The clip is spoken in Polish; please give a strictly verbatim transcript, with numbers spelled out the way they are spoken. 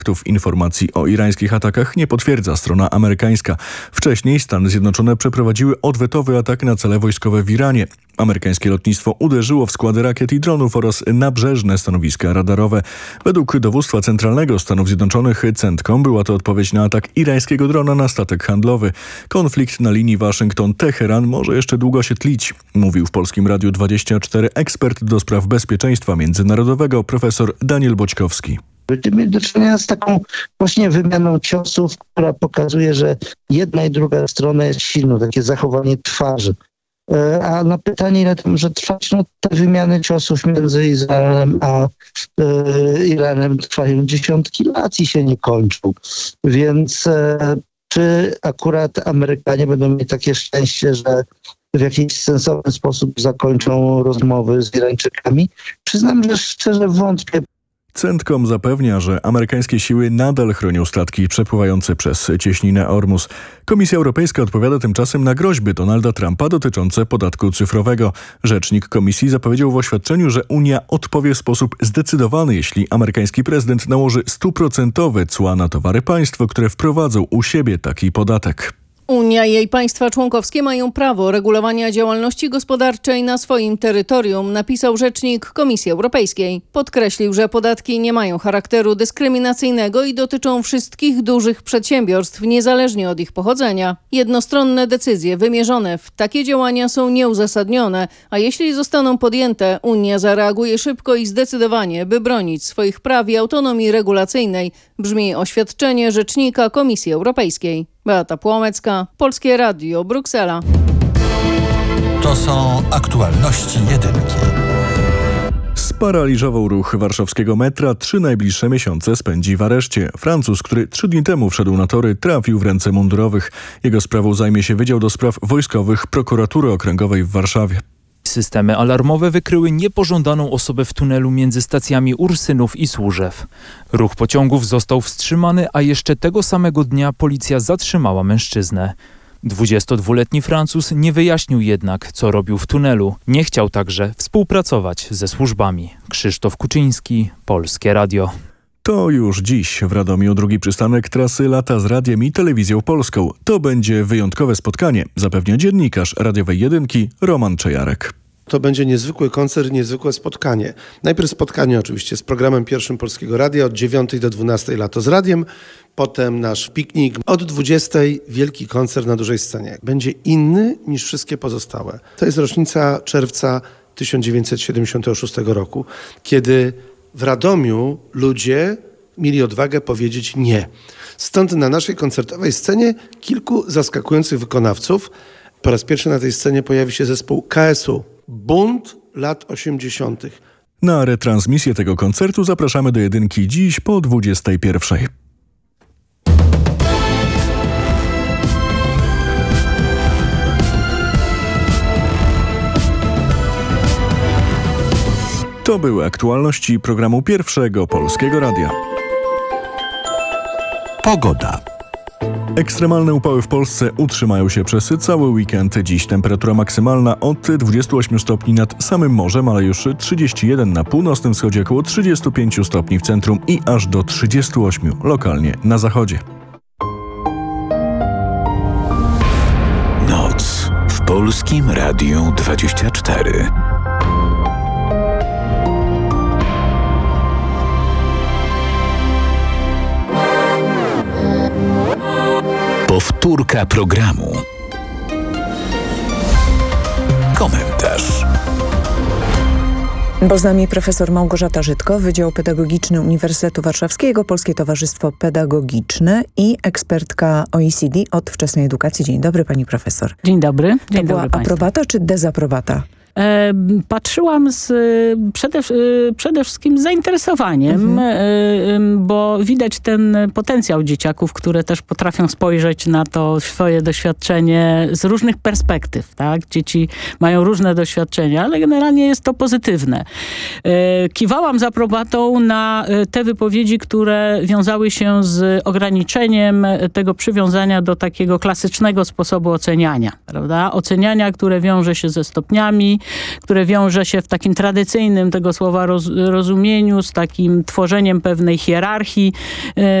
Informacji o irańskich atakach nie potwierdza strona amerykańska. Wcześniej Stany Zjednoczone przeprowadziły odwetowy atak na cele wojskowe w Iranie. Amerykańskie lotnictwo uderzyło w składy rakiet i dronów oraz nabrzeżne stanowiska radarowe. Według dowództwa centralnego Stanów Zjednoczonych CENTCOM była to odpowiedź na atak irańskiego drona na statek handlowy. Konflikt na linii Waszyngton-Teheran może jeszcze długo się tlić, mówił w Polskim Radiu dwadzieścia cztery ekspert do spraw bezpieczeństwa międzynarodowego profesor Daniel Boćkowski. Będziemy mieli do czynienia z taką właśnie wymianą ciosów, która pokazuje, że jedna i druga strona jest silna, takie zachowanie twarzy. A na pytanie, ile to może trwać, no te wymiany ciosów między Izraelem a e, Iranem trwają dziesiątki lat i się nie kończą. Więc e, czy akurat Amerykanie będą mieli takie szczęście, że w jakiś sensowny sposób zakończą rozmowy z Irańczykami? Przyznam, że szczerze wątpię. CENTCOM zapewnia, że amerykańskie siły nadal chronią statki przepływające przez cieśninę Ormus. Komisja Europejska odpowiada tymczasem na groźby Donalda Trumpa dotyczące podatku cyfrowego. Rzecznik komisji zapowiedział w oświadczeniu, że Unia odpowie w sposób zdecydowany, jeśli amerykański prezydent nałoży stuprocentowe cła na towary państw, które wprowadzą u siebie taki podatek. Unia i jej państwa członkowskie mają prawo regulowania działalności gospodarczej na swoim terytorium, napisał rzecznik Komisji Europejskiej. Podkreślił, że podatki nie mają charakteru dyskryminacyjnego i dotyczą wszystkich dużych przedsiębiorstw, niezależnie od ich pochodzenia. Jednostronne decyzje wymierzone w takie działania są nieuzasadnione, a jeśli zostaną podjęte, Unia zareaguje szybko i zdecydowanie, by bronić swoich praw i autonomii regulacyjnej, brzmi oświadczenie rzecznika Komisji Europejskiej. Beata Płomecka, Polskie Radio, Bruksela. To są aktualności jedynki. Sparaliżował ruch warszawskiego metra. Trzy najbliższe miesiące spędzi w areszcie. Francuz, który trzy dni temu wszedł na tory, trafił w ręce mundurowych. Jego sprawą zajmie się Wydział do Spraw Wojskowych Prokuratury Okręgowej w Warszawie. Systemy alarmowe wykryły niepożądaną osobę w tunelu między stacjami Ursynów i Służew. Ruch pociągów został wstrzymany, a jeszcze tego samego dnia policja zatrzymała mężczyznę. dwudziestodwuletni Francuz nie wyjaśnił jednak, co robił w tunelu. Nie chciał także współpracować ze służbami. Krzysztof Kuczyński, Polskie Radio. To już dziś w Radomiu drugi przystanek trasy Lata z Radiem i Telewizją Polską. To będzie wyjątkowe spotkanie, zapewnia dziennikarz radiowej jedynki Roman Czejarek. To będzie niezwykły koncert, niezwykłe spotkanie. Najpierw spotkanie oczywiście z programem pierwszym Polskiego Radia od dziewiątej do dwunastej Lato z Radiem. Potem nasz piknik. Od dwudziestej wielki koncert na dużej scenie. Będzie inny niż wszystkie pozostałe. To jest rocznica czerwca tysiąc dziewięćset siedemdziesiątego szóstego roku, kiedy w Radomiu ludzie mieli odwagę powiedzieć nie. Stąd na naszej koncertowej scenie kilku zaskakujących wykonawców. Po raz pierwszy na tej scenie pojawi się zespół K S U. Bunt lat osiemdziesiątych. Na retransmisję tego koncertu zapraszamy do jedynki dziś po dwudziestej pierwszej. To były aktualności programu Pierwszego Polskiego Radia. Pogoda. Ekstremalne upały w Polsce utrzymają się przez cały weekend. Dziś temperatura maksymalna od dwudziestu ośmiu stopni nad samym morzem, ale już trzydzieści jeden na północnym wschodzie, około trzydziestu pięciu stopni w centrum i aż do trzydziestu ośmiu lokalnie na zachodzie. Noc w Polskim Radiu dwadzieścia cztery. Powtórka programu. Komentarz. Bo z nami profesor Małgorzata Żydko, Wydział Pedagogiczny Uniwersytetu Warszawskiego, Polskie Towarzystwo Pedagogiczne i ekspertka O E C D od wczesnej edukacji. Dzień dobry, pani profesor. Dzień dobry. Dzień to była dobry aprobata państwu. Czy dezaprobata? E, patrzyłam z przede, przede wszystkim z zainteresowaniem, mhm. e, bo widać ten potencjał dzieciaków, które też potrafią spojrzeć na to swoje doświadczenie z różnych perspektyw. Tak? Dzieci mają różne doświadczenia, ale generalnie jest to pozytywne. E, kiwałam z aprobatą na te wypowiedzi, które wiązały się z ograniczeniem tego przywiązania do takiego klasycznego sposobu oceniania. Prawda? Oceniania, które wiąże się ze stopniami, które wiąże się w takim tradycyjnym tego słowa roz, rozumieniu z takim tworzeniem pewnej hierarchii